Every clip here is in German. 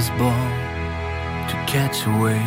was born to catch a wave.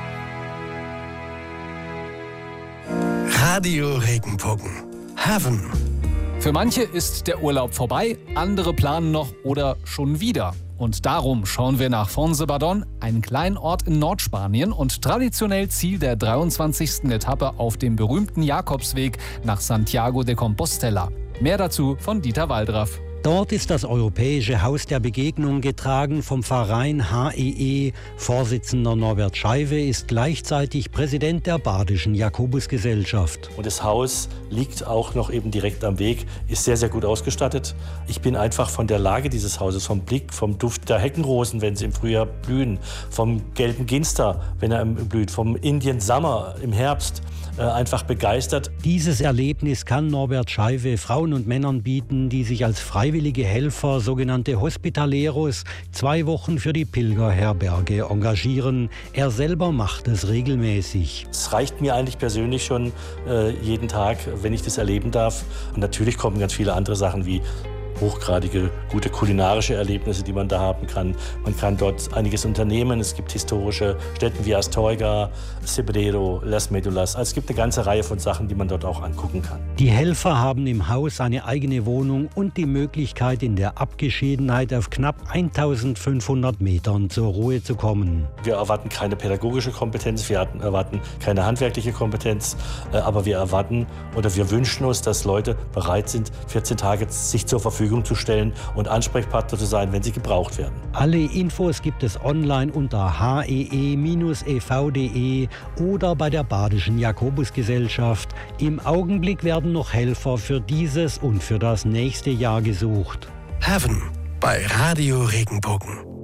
Radio Regenbogen. Heaven. Für manche ist der Urlaub vorbei, andere planen noch oder schon wieder. Und darum schauen wir nach Fontgibaudon, einen kleinen Ort in Nordspanien und traditionell Ziel der 23. Etappe auf dem berühmten Jakobsweg nach Santiago de Compostela. Mehr dazu von Dieter Waldraff. Dort ist das Europäische Haus der Begegnung getragen vom Verein HEE. Vorsitzender Norbert Scheiwe ist gleichzeitig Präsident der Badischen Jakobusgesellschaft. Und das Haus liegt auch noch eben direkt am Weg, ist sehr, sehr gut ausgestattet. Ich bin einfach von der Lage dieses Hauses, vom Blick, vom Duft der Heckenrosen, wenn sie im Frühjahr blühen, vom gelben Ginster, wenn er blüht, vom Indian Summer im Herbst, einfach begeistert. Dieses Erlebnis kann Norbert Scheiwe Frauen und Männern bieten, die sich als freiwillige Helfer, sogenannte Hospitaleros, 2 Wochen für die Pilgerherberge engagieren. Er selber macht es regelmäßig. Es reicht mir eigentlich persönlich schon jeden Tag, wenn ich das erleben darf. Und natürlich kommen ganz viele andere Sachen wie hochgradige, gute kulinarische Erlebnisse, die man da haben kann. Man kann dort einiges unternehmen. Es gibt historische Stätten wie Astorga, Cebreiro, Las Medulas. Also es gibt eine ganze Reihe von Sachen, die man dort auch angucken kann. Die Helfer haben im Haus eine eigene Wohnung und die Möglichkeit, in der Abgeschiedenheit auf knapp 1500 Metern zur Ruhe zu kommen. Wir erwarten keine pädagogische Kompetenz, wir erwarten keine handwerkliche Kompetenz, aber wir erwarten oder wir wünschen uns, dass Leute bereit sind, 14 Tage sich zur Verfügung zu stellen und Ansprechpartner zu sein, wenn sie gebraucht werden. Alle Infos gibt es online unter hee-ev.de oder bei der Badischen Jakobusgesellschaft. Im Augenblick werden noch Helfer für dieses und für das nächste Jahr gesucht. Heaven bei Radio Regenbogen.